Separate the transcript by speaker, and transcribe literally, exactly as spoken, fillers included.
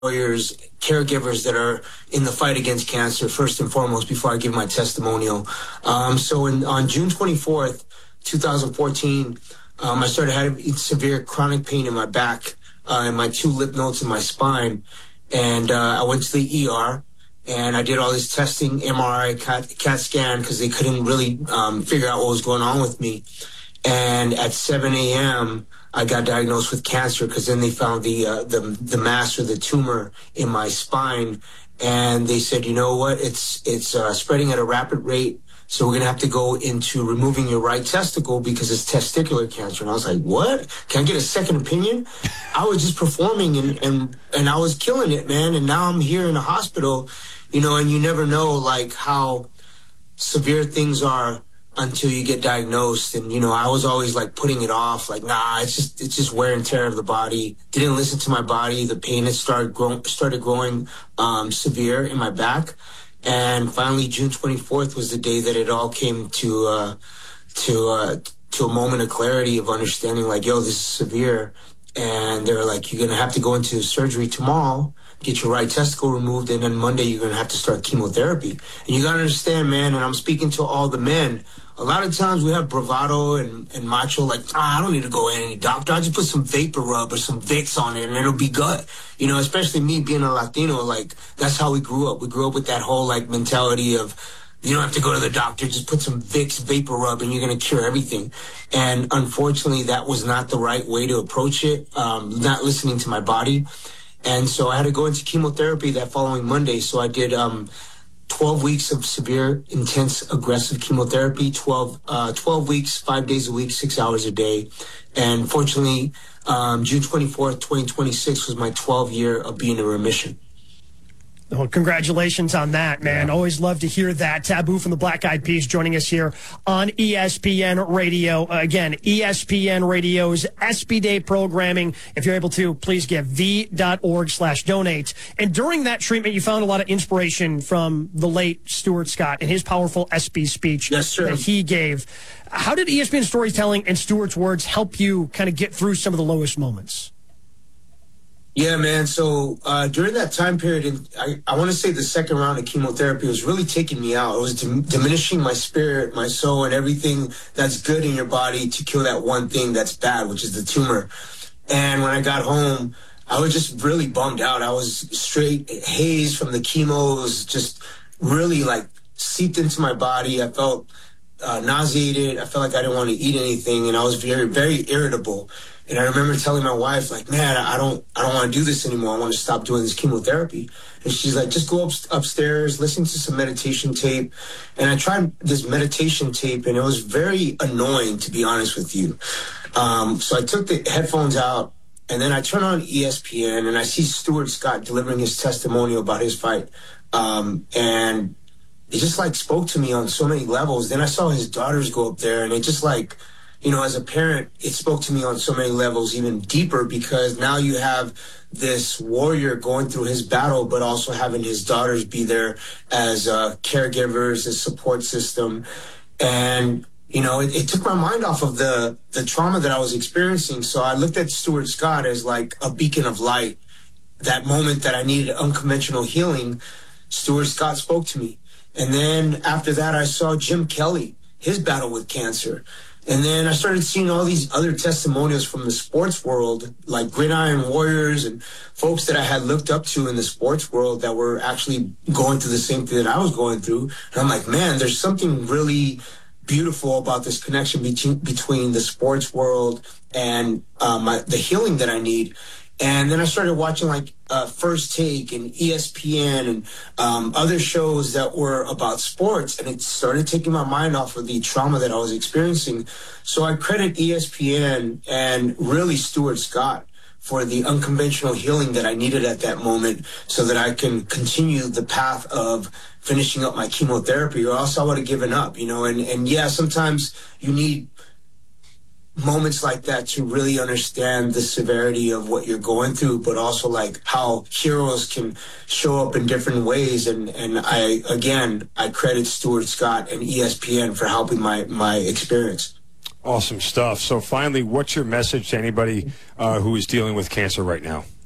Speaker 1: warriors, caregivers that are in the fight against cancer, first and foremost, before I give my testimonial. Um, so in, on June twenty-fourth, twenty fourteen, um, I started having severe chronic pain in my back, uh, in my two lymph nodes in my spine. And uh, I went to the E R, and I did all this testing, M R I, CAT, CAT scan, because they couldn't really um, figure out what was going on with me. And at seven a.m., I got diagnosed with cancer, because then they found the, uh, the the mass or the tumor in my spine. And they said, you know what, it's it's uh, spreading at a rapid rate, so we're going to have to go into removing your right testicle because it's testicular cancer. And I was like, what? Can I get a second opinion? I was just performing, and, and, and I was killing it, man. And now I'm here in the hospital, you know, and you never know, like, how severe things are until you get diagnosed. And, you know, I was always like putting it off, like, nah, it's just, it's just wear and tear of the body. Didn't listen to my body. The pain had started growing, started growing, um, severe in my back. And finally, June twenty-fourth was the day that it all came to, uh, to, uh, to a moment of clarity of understanding, like, yo, this is severe. And they were like, you're going to have to go into surgery tomorrow, get your right testicle removed, and then Monday you're going to have to start chemotherapy. And you got to understand, man, and I'm speaking to all the men, a lot of times we have bravado and, and macho, like, ah, I don't need to go in any doctor. I just put some vapor rub or some Vicks on it and it'll be good. You know, especially me being a Latino, like, that's how we grew up. We grew up with that whole, like, mentality of, you don't have to go to the doctor, just put some Vicks vapor rub and you're going to cure everything. And unfortunately, that was not the right way to approach it, um, not listening to my body. And so I had to go into chemotherapy that following Monday. So I did um, twelve weeks of severe, intense, aggressive chemotherapy, twelve, uh, twelve weeks, five days a week, six hours a day. And fortunately, um, June twenty-fourth, twenty twenty-six was my twelfth year of being in remission.
Speaker 2: Well, congratulations on that, man. Yeah. Always love to hear that. Taboo from the Black Eyed Peas joining us here on E S P N Radio. Uh, again, E S P N Radio's S B Day programming. If you're able to, please give v.org slash donate. And during that treatment, you found a lot of inspiration from the late Stuart Scott and his powerful S B speech
Speaker 1: yes, sir.
Speaker 2: that he gave. How did E S P N storytelling and Stuart's words help you kind of get through some of the lowest moments?
Speaker 1: Yeah, man. So uh, during that time period, in, I, I want to say the second round of chemotherapy was really taking me out. It was dim- diminishing my spirit, my soul, and everything that's good in your body to kill that one thing that's bad, which is the tumor. And when I got home, I was just really bummed out. I was straight haze from the chemo. It was just really like seeped into my body. I felt uh, nauseated. I felt like I didn't want to eat anything, and I was very, very irritable. And I remember telling my wife, like, man, I don't, I don't want to do this anymore. I want to stop doing this chemotherapy. And she's like, just go up, upstairs, listen to some meditation tape. And I tried this meditation tape, and it was very annoying, to be honest with you. Um, so I took the headphones out, and then I turn on E S P N, and I see Stuart Scott delivering his testimonial about his fight. Um, and it just, like, spoke to me on so many levels. Then I saw his daughters go up there, and it just, like, you know, as a parent, it spoke to me on so many levels, even deeper, because now you have this warrior going through his battle, but also having his daughters be there as uh, caregivers, as support system. And, you know, it, it took my mind off of the, the trauma that I was experiencing. So I looked at Stuart Scott as like a beacon of light. That moment that I needed unconventional healing, Stuart Scott spoke to me. And then after that, I saw Jim Kelly, his battle with cancer. And then I started seeing all these other testimonials from the sports world, like Gridiron Warriors and folks that I had looked up to in the sports world that were actually going through the same thing that I was going through. And I'm like, man, there's something really beautiful about this connection between, between the sports world and um, my, the healing that I need. And then I started watching like uh, First Take and E S P N and um, other shows that were about sports, and it started taking my mind off of the trauma that I was experiencing. So I credit E S P N and really Stuart Scott for the unconventional healing that I needed at that moment so that I can continue the path of finishing up my chemotherapy, or else I would have given up, you know. And, and yeah, sometimes you need moments like that to really understand the severity of what you're going through, but also like how heroes can show up in different ways. And, and I, again, I credit Stuart Scott and E S P N for helping my, my experience.
Speaker 3: Awesome stuff. So finally, what's your message to anybody uh, who is dealing with cancer right now?